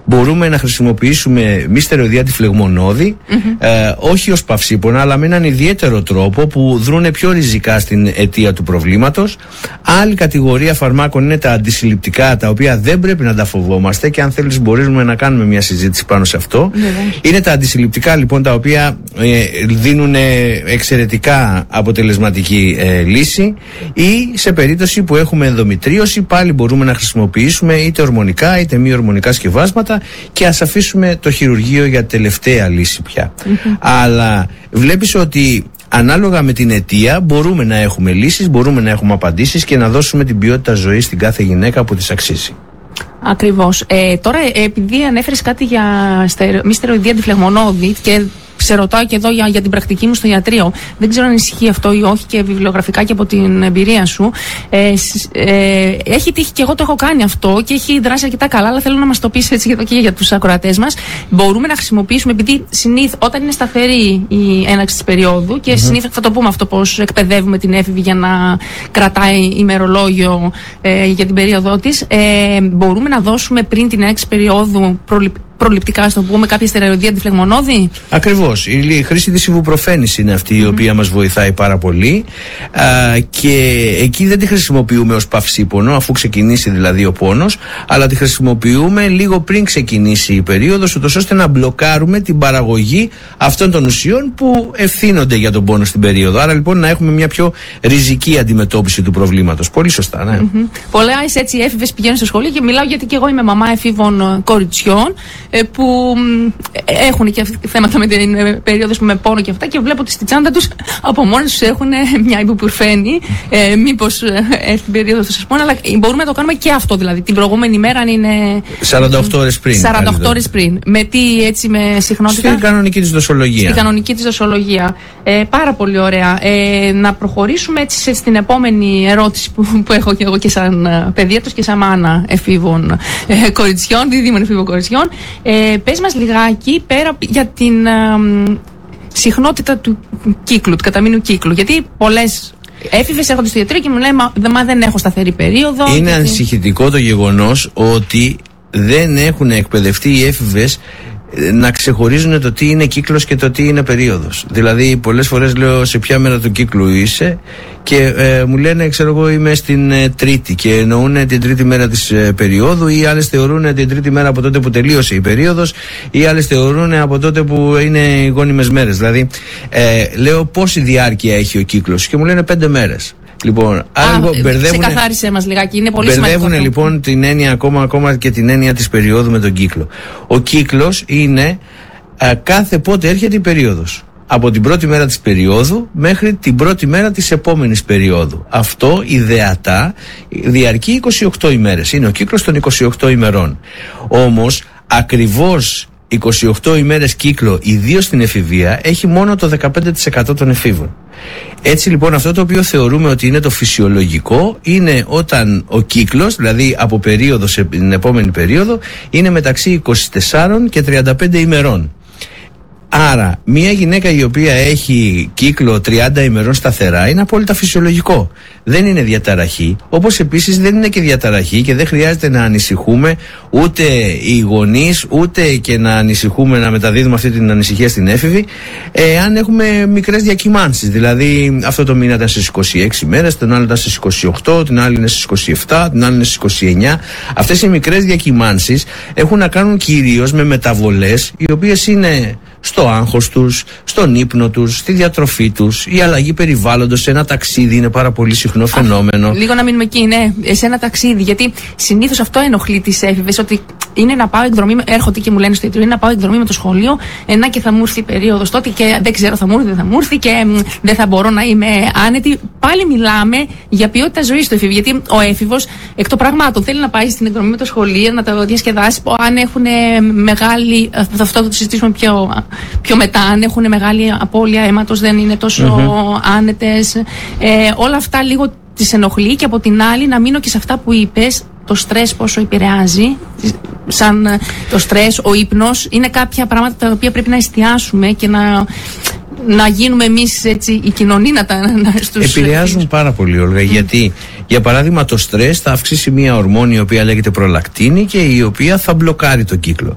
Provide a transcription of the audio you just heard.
μπορούμε να χρησιμοποιήσουμε μη στερεοειδή αντιφλεγμονώδη, όχι ως παυσίπονα, αλλά με έναν ιδιαίτερο τρόπο που δρούνε πιο ριζικά στην αιτία του προβλήματος. Άλλη κατηγορία φαρμάκων είναι τα αντισυλληπτικά, τα οποία δεν πρέπει να τα φοβόμαστε, και αν θέλεις μπορούμε να κάνουμε μια συζήτηση πάνω σε αυτό. Είναι τα αντισυλληπτικά λοιπόν, τα οποία δίνουν εξαιρετικά αποτελεσματική λύση, ή σε περίπτωση που έχουμε ενδομητρίωση πάλι μπορούμε να χρησιμοποιήσουμε είτε ορμονικά είτε μη ορμονικά σκευάσματα, και ας αφήσουμε το χειρουργείο για τελευταία λύση πια. Αλλά βλέπεις ότι ανάλογα με την αιτία μπορούμε να έχουμε λύσεις, μπορούμε να έχουμε απαντήσεις και να δώσουμε την ποιότητα ζωής στην κάθε γυναίκα που της αξίζει. Ακριβώς. Τώρα, επειδή ανέφερες κάτι για μη στεροειδή αντιφλεγμονώδη, και σε ρωτάω και εδώ για την πρακτική μου στο ιατρείο, δεν ξέρω αν ισχύει αυτό ή όχι, και βιβλιογραφικά και από την εμπειρία σου. Έχει τύχει, και εγώ το έχω κάνει αυτό και έχει δράσει αρκετά καλά, αλλά θέλω να μας το πεις έτσι και για τους ακροατές μας. Μπορούμε να χρησιμοποιήσουμε, επειδή όταν είναι σταθερή η έναρξη της περίοδου, και συνήθως θα το πούμε αυτό, πώς εκπαιδεύουμε την έφηβη για να κρατάει ημερολόγιο για την περίοδό της, μπορούμε να δώσουμε πριν την έναρξη περίοδου προληπτικά, στο πούμε, κάποια στερεοειδή αντιφλεγμονώδη. Ακριβώς. Η χρήση της ιβουπροφένης είναι αυτή η οποία μας βοηθάει πάρα πολύ, και εκεί δεν τη χρησιμοποιούμε ως παυσίπονο, αφού ξεκινήσει δηλαδή ο πόνος, αλλά τη χρησιμοποιούμε λίγο πριν ξεκινήσει η περίοδος, ούτως ώστε να μπλοκάρουμε την παραγωγή αυτών των ουσιών που ευθύνονται για τον πόνο στην περίοδο. Άρα λοιπόν να έχουμε μια πιο ριζική αντιμετώπιση του προβλήματος. Πολύ σωστά, ναι. Πολλές έτσι έφηβες πηγαίνουν στο σχολείο, και μιλάω γιατί και εγώ είμαι μαμά εφήβων κοριτσιών που έχουν και θέματα με την περίοδο με πόνο και αυτά, και βλέπω ότι στη τσάντα τους από μόνοι τους έχουν μια ιμπουπουρφένη, μήπως έρθει την περίοδο θα σας πω, αλλά μπορούμε να το κάνουμε και αυτό, δηλαδή την προηγούμενη μέρα, αν είναι 48 ώρες πριν. 48 ώρες πριν. Με τι, έτσι, με συχνότητα? Στην κανονική της δοσολογία. Στην κανονική της δοσολογία. Πάρα πολύ ωραία. Να προχωρήσουμε έτσι στην επόμενη ερώτηση που έχω και εγώ, και σαν παιδίατρος και σαν μάνα εφήβων κοριτσιών, δίδυμων εφήβων κοριτσιών. Πες μας λιγάκι πέρα για την συχνότητα του κύκλου, του καταμήνου κύκλου. Γιατί πολλές έφηβες έρχονται στο ιατρείο και μου λένε μα δεν έχω σταθερή περίοδο. Είναι ανησυχητικό το γεγονός ότι δεν έχουν εκπαιδευτεί οι έφηβες να ξεχωρίζουν το τι είναι κύκλος και το τι είναι περίοδος. Δηλαδή πολλές φορές λέω σε ποια μέρα του κύκλου είσαι, και μου λένε, ξέρω εγώ, είμαι στην τρίτη, και εννοούν την τρίτη μέρα της περίοδου, ή άλλες θεωρούν την τρίτη μέρα από τότε που τελείωσε η περίοδος, ή άλλες θεωρούν από τότε που είναι οι γόνιμες μέρες. Δηλαδή λέω πόση διάρκεια έχει ο κύκλος, και μου λένε 5 μέρες. Λοιπόν, ξεκαθάρισε μας λιγάκι, είναι πολύ σημαντικό. Μπερδεύουν λοιπόν την έννοια ακόμα και την έννοια της περίοδου με τον κύκλο. Ο κύκλος είναι κάθε πότε έρχεται η περίοδος. Από την πρώτη μέρα της περίοδου μέχρι την πρώτη μέρα της επόμενης περίοδου. Αυτό ιδεατά διαρκεί 28 ημέρες. Είναι ο κύκλος των 28 ημερών. Όμως ακριβώς 28 ημέρες κύκλο, ιδίως στην εφηβεία, έχει μόνο το 15% των εφήβων. Έτσι λοιπόν, αυτό το οποίο θεωρούμε ότι είναι το φυσιολογικό είναι όταν ο κύκλος, δηλαδή από περίοδο σε την επόμενη περίοδο, είναι μεταξύ 24 και 35 ημερών. Άρα, μια γυναίκα η οποία έχει κύκλο 30 ημερών σταθερά είναι απόλυτα φυσιολογικό. Δεν είναι διαταραχή, όπως επίσης δεν είναι και διαταραχή, και δεν χρειάζεται να ανησυχούμε ούτε οι γονείς, ούτε και να ανησυχούμε, να μεταδίδουμε αυτή την ανησυχία στην έφηβη, αν έχουμε μικρές διακυμάνσεις. Δηλαδή, αυτό το μήνα ήταν στις 26 ημέρες, τον άλλο ήταν στις 28, την άλλη είναι στις 27, την άλλη είναι στις 29. Αυτές οι μικρές διακυμάνσεις έχουν να κάνουν κυρίως με μεταβολές, οι οποίες είναι στο άγχος τους, στον ύπνο τους, στη διατροφή τους, η αλλαγή περιβάλλοντος, σε ένα ταξίδι είναι πάρα πολύ συχνό φαινόμενο. Λίγο να μείνουμε εκεί, ναι, σε ένα ταξίδι, γιατί συνήθως αυτό ενοχλεί τις έφηβες, ότι είναι να πάω εκδρομή, έρχονται και μου λένε στο ιατρείο, είναι να πάω εκδρομή με το σχολείο, και θα μου έρθει η περίοδος τότε και δεν ξέρω θα μου έρθει, δεν θα μου έρθει και δεν θα μπορώ να είμαι άνετη. Πάλι μιλάμε για ποιότητα ζωής του εφήβου, γιατί ο έφηβος εκ των πραγμάτων θέλει να πάει στην εκδρομή με το σχολείο, να τα διασκεδάσει, αν έχουν μεγάλη, αυτό θα το συζητήσουμε πιο μετά, αν έχουν μεγάλη απώλεια αίματος, δεν είναι τόσο άνετες, όλα αυτά λίγο τις ενοχλεί. Και από την άλλη, να μείνω και σε αυτά που είπες, το στρες πόσο επηρεάζει, σαν το στρες, ο ύπνος, είναι κάποια πράγματα τα οποία πρέπει να εστιάσουμε και να γίνουμε εμείς έτσι, η κοινωνία επηρεάζουν πάρα πολύ, Όλγα, γιατί για παράδειγμα το στρες θα αυξήσει μια ορμόνη η οποία λέγεται προλακτίνη και η οποία θα μπλοκάρει τον κύκλο.